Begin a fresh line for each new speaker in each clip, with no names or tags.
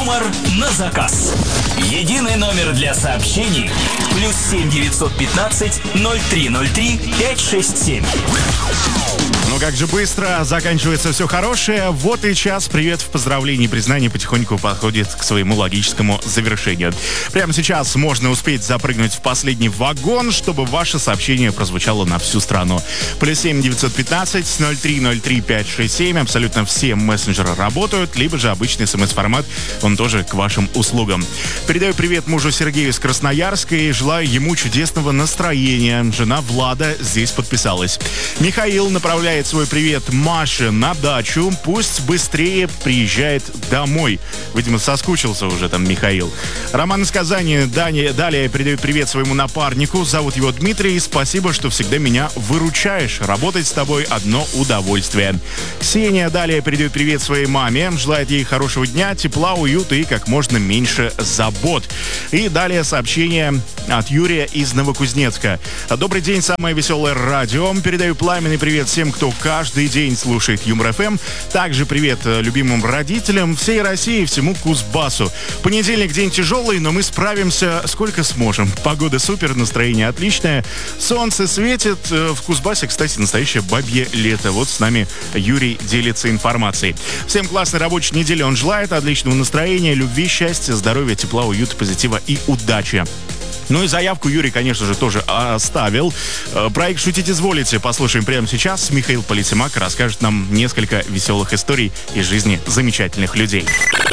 Юмор на заказ. Единый номер для сообщений +7 915 0303 567.
Ну как же быстро заканчивается все хорошее. Вот и час приветов, поздравлений и признаний потихоньку подходит к своему логическому завершению. Прямо сейчас можно успеть запрыгнуть в последний вагон, чтобы ваше сообщение прозвучало на всю страну. +7 915 0303 567. Абсолютно все мессенджеры работают, либо же обычный смс-формат, он тоже к вашим услугам. Передаю привет мужу Сергею из Красноярска и желаю ему чудесного настроения. Жена Влада здесь подписалась. Михаил направляет свой привет Маше на дачу. Пусть быстрее приезжает домой. Видимо, соскучился уже там Михаил. Роман из Казани далее передает привет своему напарнику. Зовут его Дмитрий. Спасибо, что всегда меня выручаешь. Работать с тобой одно удовольствие. Ксения далее передает привет своей маме. Желает ей хорошего дня, тепла, уюта и как можно меньше забот. И далее сообщение от Юрия из Новокузнецка. Добрый день, самое веселое радио. Передаю пламенный привет всем, кто каждый день слушает Юмор ФМ. Также привет любимым родителям, всей России и всему Кузбассу. Понедельник день тяжелый, но мы справимся сколько сможем. Погода супер, настроение отличное. Солнце светит. В Кузбассе, кстати, настоящее бабье лето. Вот с нами Юрий делится информацией. Всем классной рабочей недели он желает. Отличного настроения, любви, счастья, здоровья, тепла, уюта, позитива и удачи. Ну и заявку Юрий, конечно же, тоже оставил. Проект «Шутить изволите» послушаем прямо сейчас. Михаил Полицеймак расскажет нам несколько веселых историй из жизни замечательных людей.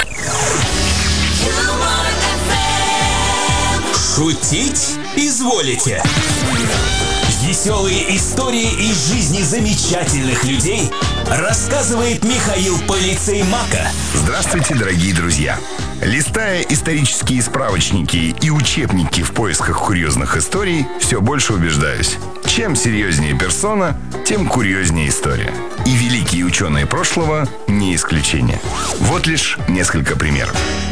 Шутить изволите. Веселые истории из жизни замечательных людей рассказывает Михаил Полицеймака.
Здравствуйте, дорогие друзья! Листая исторические справочники и учебники в поисках курьезных историй, все больше убеждаюсь. Чем серьезнее персона, тем курьезнее история. И великие ученые прошлого не исключение. Вот лишь несколько примеров.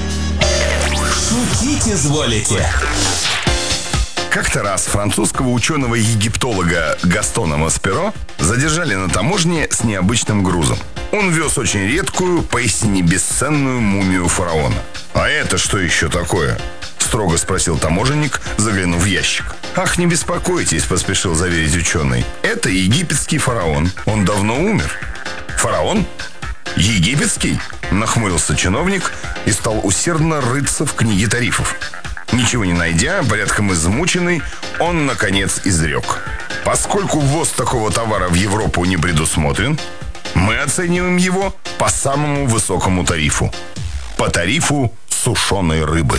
Шутить изволите.
Как-то раз французского ученого-египтолога Гастона Масперо задержали на таможне с необычным грузом. Он вез очень редкую, поистине бесценную мумию фараона. «А это что еще такое?» – строго спросил таможенник, заглянув в ящик. «Ах, не беспокойтесь», – поспешил заверить ученый. «Это египетский фараон. Он давно умер». «Фараон? Египетский?» – нахмурился чиновник и стал усердно рыться в книге тарифов. Ничего не найдя, порядком измученный, он, наконец, изрек: «Поскольку ввоз такого товара в Европу не предусмотрен, мы оцениваем его по самому высокому тарифу. По тарифу сушеной рыбы».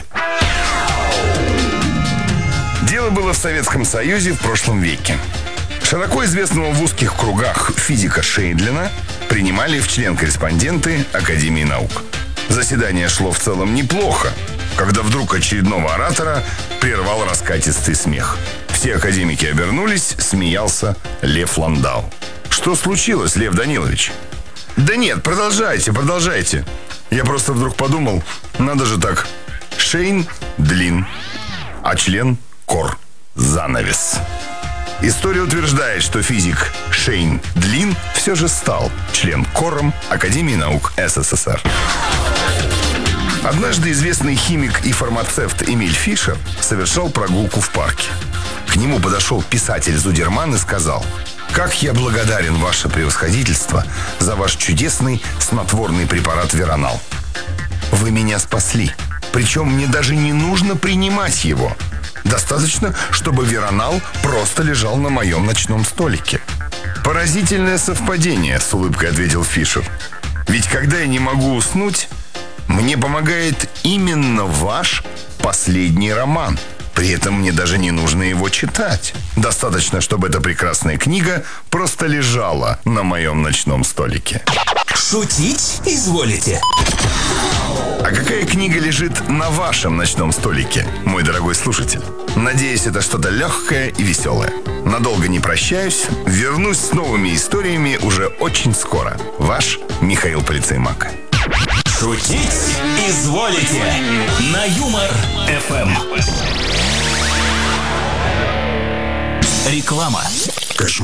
Дело было в Советском Союзе в прошлом веке. Широко известного в узких кругах физика Шейдлина принимали в член-корреспонденты Академии наук. Заседание шло в целом неплохо, когда вдруг очередного оратора прервал раскатистый смех. Все академики обернулись, смеялся Лев Ландау. «Что случилось, Лев Данилович?» «Да нет, продолжайте. Я просто вдруг подумал, надо же так. Шейн длин, а член кор. Занавес». История утверждает, что физик Шейн Длин все же стал член-кором Академии наук СССР. Однажды известный химик и фармацевт Эмиль Фишер совершал прогулку в парке. К нему подошел писатель Зудерман и сказал: «Как я благодарен, ваше превосходительство, за ваш чудесный снотворный препарат Веронал. Вы меня спасли, причем мне даже не нужно принимать его. Достаточно, чтобы Веронал просто лежал на моем ночном столике». «Поразительное совпадение», — с улыбкой ответил Фишер. «Ведь когда я не могу уснуть, мне помогает именно ваш последний роман. При этом мне даже не нужно его читать. Достаточно, чтобы эта прекрасная книга просто лежала на моем ночном столике».
Шутить изволите.
А какая книга лежит на вашем ночном столике, мой дорогой слушатель? Надеюсь, это что-то легкое и веселое. Надолго не прощаюсь. Вернусь с новыми историями уже очень скоро. Ваш Михаил Полицеймак.
Шутить изволите на Юмор ФМ. Реклама.
Кошмар.